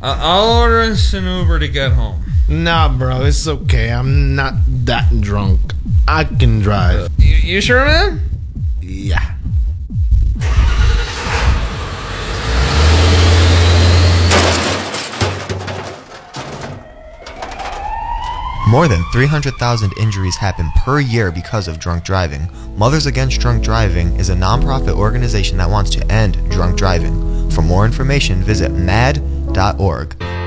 I'll order us an Uber to get home. Nah, bro, it's okay. I'm not that drunk. I can drive. You sure, man? Yeah. More than 300,000 injuries happen per year because of drunk driving. Mothers Against Drunk Driving is a nonprofit organization that wants to end drunk driving. For more information, visit mad.org.